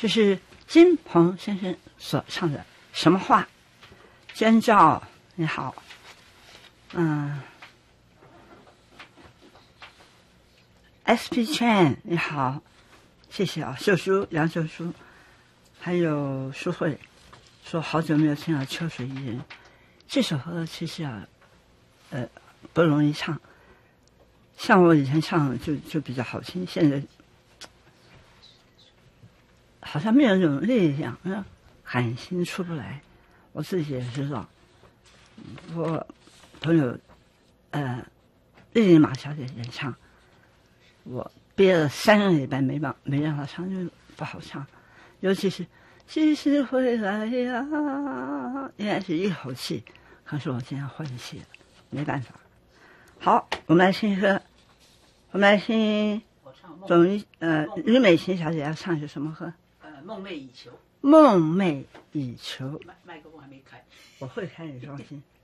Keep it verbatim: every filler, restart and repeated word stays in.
这是金鹏先生所唱的《什么话》。尖叫，你好，嗯 ，S P Chen 你好，谢谢啊，秀书杨秀书，还有淑慧说好久没有听到《秋水伊人》这首歌，其实啊，呃，不容易唱。像我以前唱就就比较好听，现在好像没有那种力量，嗯，喊心出不来。我自己也知道，我朋友呃丽丽马小姐演唱，我憋了三个礼拜没让没让她唱，就不好唱，尤其是几时回来呀，应该是一口气，可是我现在换气了，没办法。好，我们来听一个，我们来听总一呃吕美琴小姐要唱一首什么歌？ 呃，梦寐以求。 梦寐以求。 麦麦克风还没开， 我会开，你放心。